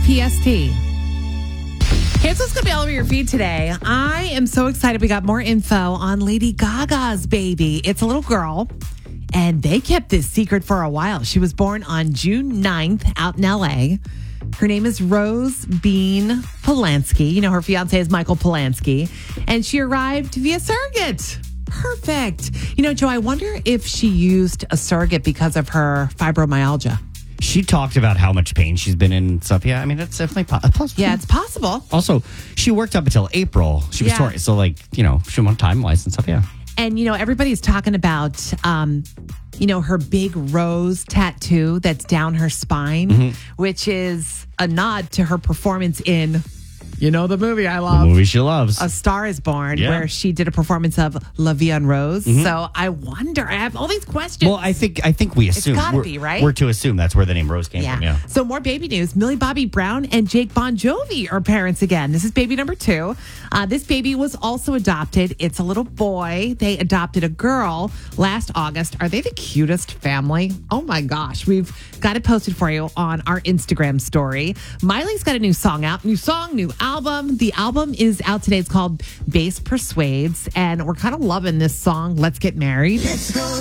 PST. Here's what's going to be all over your feed today. I am so excited. We got more info on Lady Gaga's baby. It's a little girl, and they kept this secret for a while. She was born on June 9th out in L.A. Her name is Rose Bean Polanski. You know, her fiance is Michael Polanski. And she arrived via surrogate. Perfect. You know, Joe, I wonder if she used a surrogate because of her fibromyalgia. She talked about how much pain she's been in and stuff. Yeah, I mean, that's definitely possible. Yeah, it's possible. Also, she worked up until April. She was touring. So, like, you know, she went time-wise and stuff, yeah. And, you know, everybody's talking about, her big rose tattoo that's down her spine, which is a nod to her performance in, the movie I love. The movie she loves. A Star is Born, where she did a performance of La Vie en Rose. So I wonder, I have all these questions. Well, I think we assume. It's gotta be, right? We're to assume that's where the name Rose came from, yeah. So more baby news. Millie Bobby Brown and Jake Bon Jovi are parents again. This is baby number 2. This baby was also adopted. It's a little boy. They adopted a girl last August. Are they the cutest family? Oh my gosh. We've got it posted for you on our Instagram story. Miley's got a new song out. New song, new album. The album is out today. It's called Bass Persuades. And we're kind of loving this song, Let's Get Married.